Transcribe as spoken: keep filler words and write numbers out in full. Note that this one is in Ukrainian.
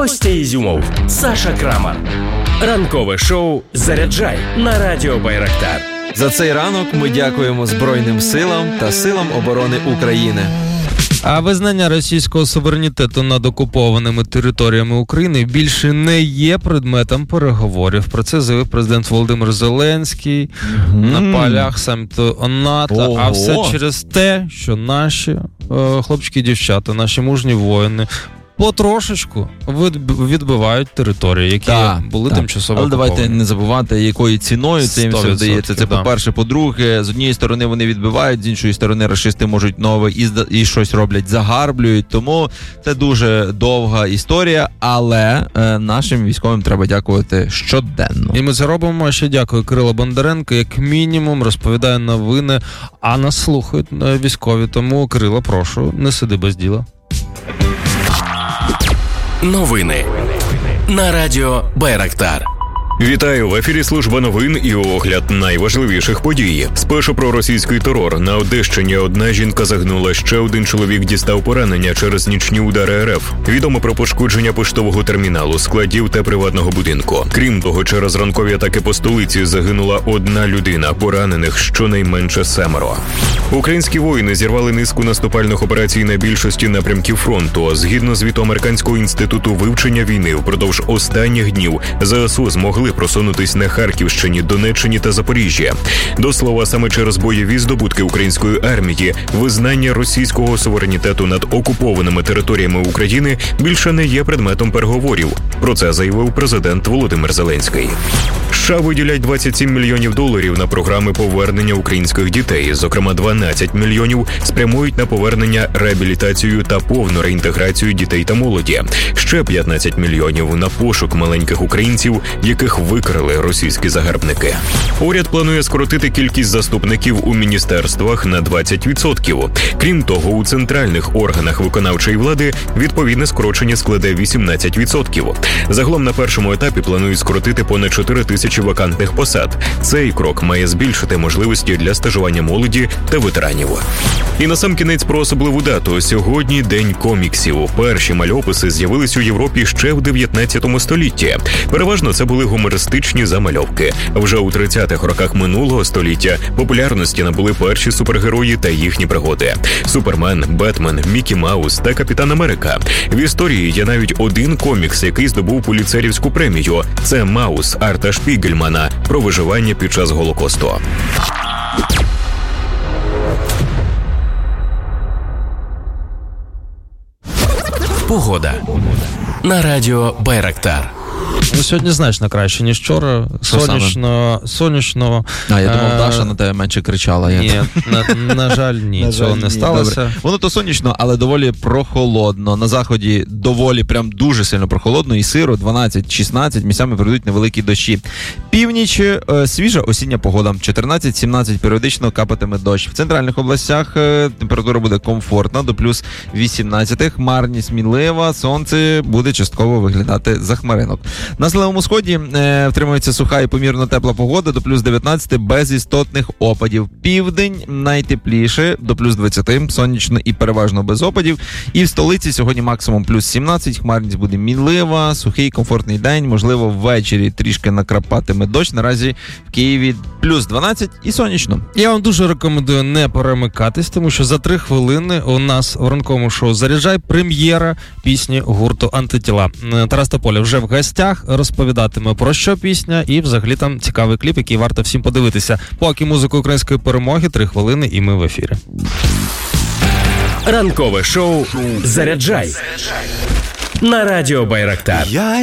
Костя Ізюмов, Саша Крамар. Ранкове шоу «Заряджай» на Радіо Байрактар. За цей ранок ми дякуємо Збройним силам та силам оборони України. А визнання російського суверенітету над окупованими територіями України більше не є предметом переговорів. Про це заявив президент Володимир Зеленський mm. на полях саміту НАТО. Ого. А все через те, що наші е, хлопчики і дівчата, наші мужні воїни потрошечку відбивають території, які так, були так. тимчасово Але окуповані. давайте не забувати, якою ціною це їм все вдається. Це, да. по-перше. По-друге, з однієї сторони вони відбивають, з іншої сторони рашисти можуть нове і, і щось роблять, загарблюють. Тому це дуже довга історія, але е, нашим військовим треба дякувати щоденно. І ми це робимо. Ще дякую Кирило Бондаренко, як мінімум розповідає новини, а нас слухають військові. Тому, Кирило, прошу, не сиди без діла. Новини на Радіо Байрактар. Вітаю, в ефірі служба новин і огляд найважливіших подій. Спершу про російський терор. На Одещині одна жінка загинула, ще один чоловік дістав поранення через нічні удари РФ. Відомо про пошкодження поштового терміналу, складів та приватного будинку. Крім того, через ранкові атаки по столиці загинула одна людина, поранених щонайменше семеро. Українські воїни зірвали низку наступальних операцій на більшості напрямків фронту. Згідно звіту Американського інституту вивчення війни, впродовж останніх днів ЗСУ змогли просунутись на Харківщині, Донеччині та Запоріжжі. До слова, саме через бойові здобутки української армії визнання російського суверенітету над окупованими територіями України більше не є предметом переговорів. Про це заявив президент Володимир Зеленський. США виділять двадцять сім мільйонів доларів на програми повернення українських дітей. Зокрема, дванадцять мільйонів спрямують на повернення, реабілітацію та повну реінтеграцію дітей та молоді. Ще п'ятнадцять мільйонів на пошук маленьких українців, яких викрали російські загарбники. Уряд планує скоротити кількість заступників у міністерствах на двадцять відсотків. Крім того, у центральних органах виконавчої влади відповідне скорочення складе вісімнадцять відсотків. Загалом на першому етапі планують скоротити понад чотири тисячі вакантних посад. Цей крок має збільшити можливості для стажування молоді та ветеранів. І насамкінець про особливу дату. Сьогодні День коміксів. Перші мальописи з'явились у Європі ще в дев'ятнадцятому столітті. Переважно це були гумористичні замальовки. Вже у тридцятих роках минулого століття популярності набули перші супергерої та їхні пригоди. Супермен, Бетмен, Мікі Маус та Капітан Америка. В історії є навіть один комікс, який здобув Пулітцерівську премію. Це Маус Арта Шпігельмана про виживання під час Голокосту. Погода на Радіо Байрактар. Ну, сьогодні значно краще, ніж вчора. Сонячно, сонячно. А, я думав, Даша на тебе менше кричала. Ні, на, на жаль, ні, на цього жаль, не ні. сталося. Добре. Воно то сонячно, але доволі прохолодно. На заході доволі прям дуже сильно прохолодно і сиро, дванадцять-шістнадцять, місцями прийдуть невеликі дощі. Північ е, свіжа осіння погода, чотирнадцять-сімнадцять періодично капатиме дощ. В центральних областях е, температура буде комфортна, до плюс вісімнадцять, хмарність мінлива, сонце буде частково виглядати за хмаринок. На Зеленому Сході е, втримується суха і помірно тепла погода до плюс дев'ятнадцять без істотних опадів. Південь найтепліше до плюс двадцять, сонячно і переважно без опадів. І в столиці сьогодні максимум плюс сімнадцять, хмарність буде мінлива, сухий комфортний день, можливо ввечері трішки накрапатиме дощ. Наразі в Києві плюс дванадцять і сонячно. Я вам дуже рекомендую не перемикатись, тому що за три хвилини у нас в ранковому шоу «Заряджай» прем'єра пісні гурту «Антитіла». Тарас Тополя вже в гостях, розповідатиме про що пісня і взагалі там цікавий кліп, який варто всім подивитися. Поки музика української перемоги, три хвилини і ми в ефірі. Ранкове шоу «Заряджай» на Радіо Байрактар.